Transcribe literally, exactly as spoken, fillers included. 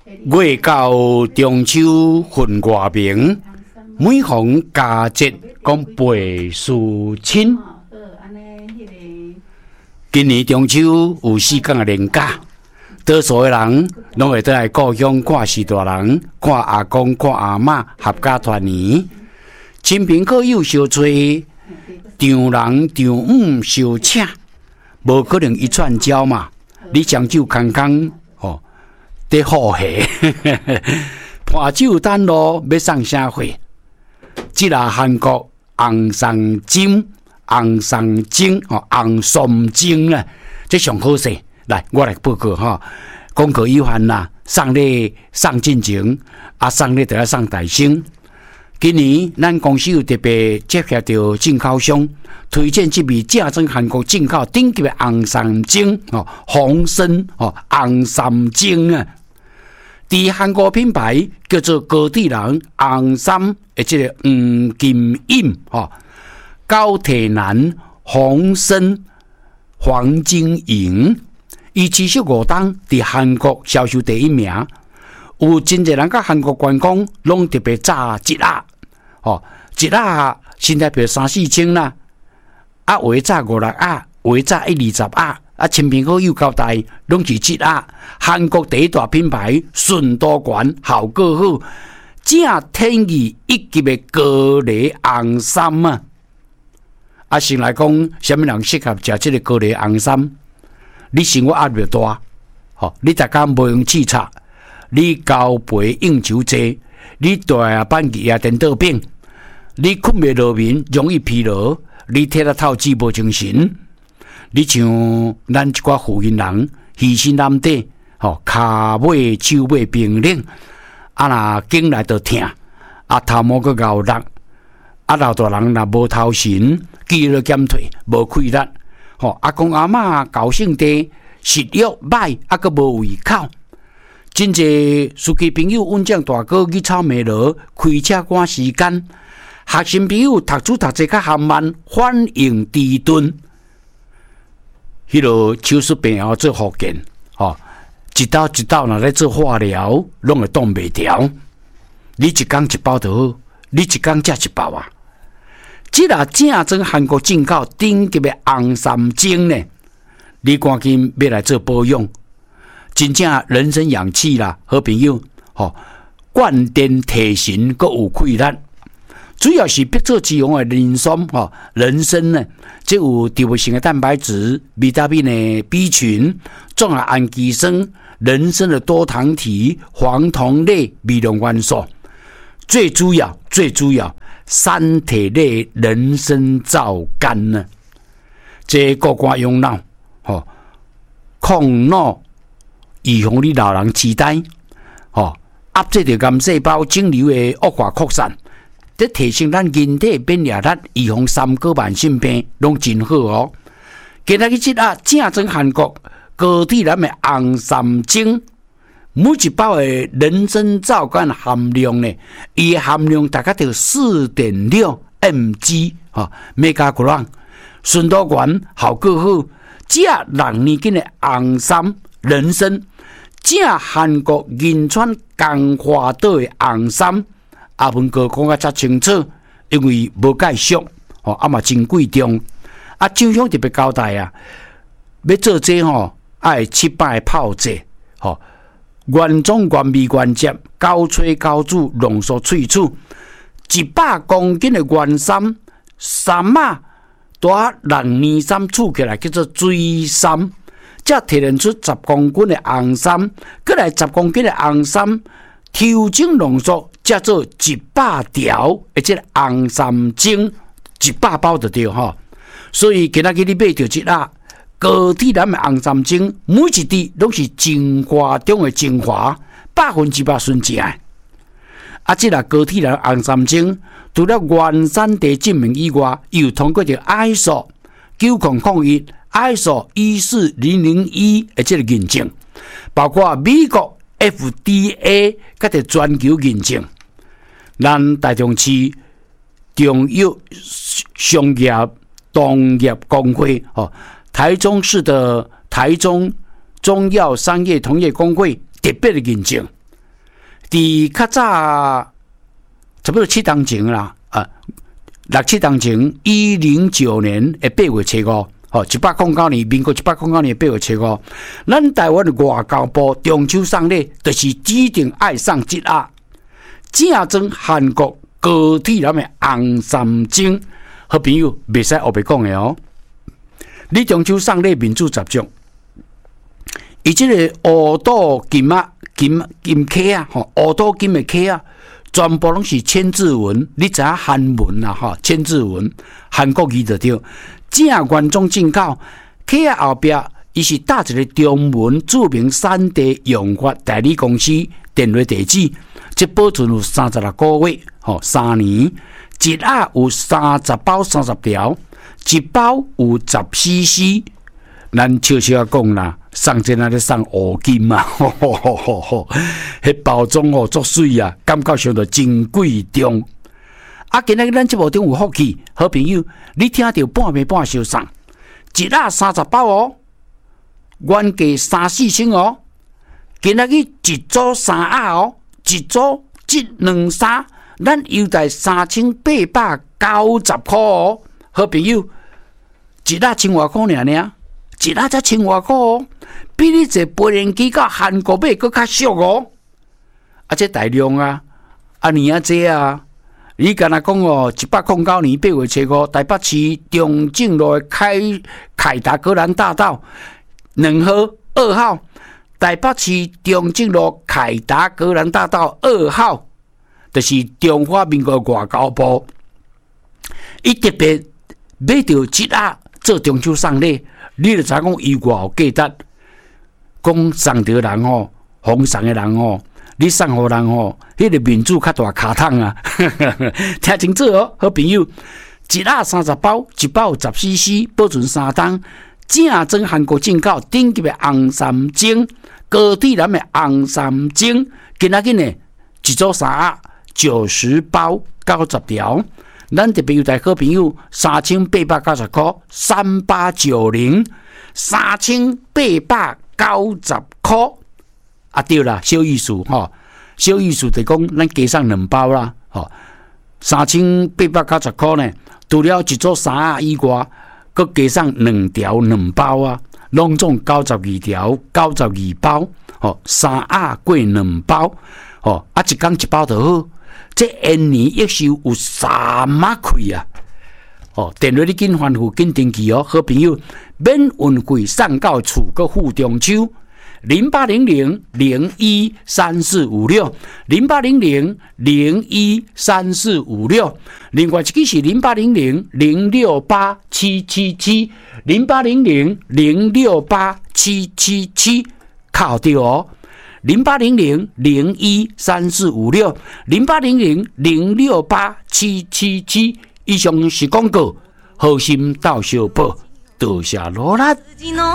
月到中秋分外明，每逢佳节讲倍思亲。今年中秋有四天的连假，多数的人拢会倒来故乡看四大人、看阿公、看阿嬷，合家团圆。亲朋好友相找，丈人丈母相请，无可能一串交嘛。你将就空空哦。在好下，伴酒等路要送啥货？即个韩国红送金、红送金哦，红送金啊，这上好势。来，我来报告哈，功课有限啦，送礼送进前，啊送礼就要送大声。今年咱公司有特别接洽到进口商，推荐这笔正宗韩国进口顶级的红三晶哦，红参哦，红三晶啊。伫韩国品牌叫做高地人红参，诶，即个黄金印哦，高铁男红参黄金银，伊持续五档伫韩国销售第一名。有真侪人甲韩国观光，拢特别炸一盒，哦，一盒新台币三四千啦，啊，有的炸五六盒，有的炸一二十盒。啊，亲朋好友交代，拢是即啊！韩国第一大品牌，顺多管效果好，正天意一级的高丽红参啊！啊，先来讲，什么人适合食这个高丽红参？你生活压力大，吼、哦，你逐工无用试擦，你交陪应酬济，你大半日夜颠倒病，你困袂落眠，容易疲劳，你体力透支无精神。你像咱一寡附近人，鱼身难底，吼，骹尾、手尾冰冷，啊若颈内就疼，啊头毛个熬热，啊老大人若无头神，肌肉减退，无气力，吼，阿公阿嬷高性低，食欲歹，啊个无胃口，真侪司机朋友稳将大哥去草莓路开车赶时间，学生朋友读书读册较含慢，反应迟钝。迄落手术病后做复健，吼、哦，一刀一刀若咧做化疗，拢会挡袂牢。你一工一包就好，你一工食一包啊！即个正宗韩国进口顶级的红三晶呢，你赶紧要来做保养，真正人参养气啦，好朋友，吼、哦，灌电提神，阁有气力。主要是必做之用的人参吼，人参呢，即有植物性的蛋白质、维他命的 B 群、综合氨基酸、人参的多糖体、黄酮类微量元素，最主要、最主要，三体类人参皂苷呢，这个瓜用脑，吼，抗脑，预防你老人痴呆，吼，压制着癌细胞肿瘤的恶化扩散。在提升咱人体免疫力，预防三高慢性病，拢真好哦。今仔日即啊，正宗韩国高地蓝的红三晶，每一包的人参皂苷含量呢，伊的含量大概就四点六 mg 哈，每加克朗，纯度高，效果好。这六年间的红参人参，正韩国仁川江华岛的红参。阿文哥讲啊，遮清楚，因为无介绍，吼，啊嘛真贵重。啊，厂商特别交代啊，要做这吼，爱七摆泡制，吼，原种原味原汁，高吹高煮，浓缩萃取，一百公斤的原参，三啊，大六年参储起来叫做水参，则提炼出十公斤的红参，再来十公斤的红参，调整浓缩。叫做一百条，而且红三晶一百包就对哈。所以今仔日你买到一盒高体蓝的红三晶，每一滴拢是精华中的精华，百分之百纯正。啊，这个高体蓝红三晶，除了原产地证明以外，又通过着 I S O 九零零一、I S O 一四零零一的这个认证，包括美国 F D A 甲个全球认证。咱台中市中药商业农业工会哦，台中市的台中中药商业同业工会特别的认证， 伫较早差不多七当前啦，啊，六七当前，一零九年的八月初五，吼，一百零九年，民国一百零九年八月初五，咱台湾的外交部中秋送礼，就是指定爱送吉鸭，正宗韩国高铁人的红三晶。好朋友，袂使后白讲的哦。你中秋送礼民主十种，伊即个乌岛金啊金金刻啊，吼乌岛金的刻啊，全部拢是千字文。你知影韩文啦，吼千字文，韩国语就对。正原装进口，刻啊后壁伊是打一个中文著名产地用法代理公司电话地址，即保存有三十六个月，吼三年。一鸭有三十包三十条，一包有十 C C。咱笑笑讲啦，送真啊咧送乌金嘛，吼吼吼吼吼，迄包装哦足水啊，感觉上就真贵重。啊，今仔日咱节目中有福气，好朋友，你听到半暝半烧送，一鸭三十包哦，原价三四千哦，今仔日一组三鸭哦，一组一两三。咱优待三千八百九十块哦，好朋友，一粒千外块尔尔，一粒才千外块哦，比你这飞行机到韩国买搁较俗哦。啊，这大量啊，啊年啊这啊，你敢若讲哦，一百零九年八月初五，台北市中正路的凯凯达格兰大道两号、二号，台北市中正路凯达格兰大道二号。就是中华民国外交部，伊特别买到一鸭做中秋送礼，你就知讲伊外有价值。讲送着人吼，奉送的人吼，你送互人吼，迄个面子较大卡桶啊！听清楚哦，好朋友，一鸭三十包，一包十 C C， 保存三冬，正宗韩国进口顶级的红三晶，高铁蓝的红三晶，今仔日呢，一组三鸭。九十包九十条，咱特别有台好朋友三千八百九十块，三八九零，三千八百九十块。啊对啦，小意思吼，小意思就讲咱加上两包啦，吼，三千八百九十块呢，除了一组三鸭以外，佮加上两条两包啊，拢总九十二条，九十二包，吼，三鸭过两包，吼，啊一工一包就好。这一年益寿有三万块啊！哦，电话你紧翻付紧登记哦，好朋友，免运费送到厝，佮付中秋。零八零零零一三四五六，零八零零零一三四五六。另外一个是零八零零零六八七七七，零八零零零六八七七七，靠掉哦。零八零零零一三四五六，零八零零零六八七七七，以上是广告，好心到小报，多谢罗兰。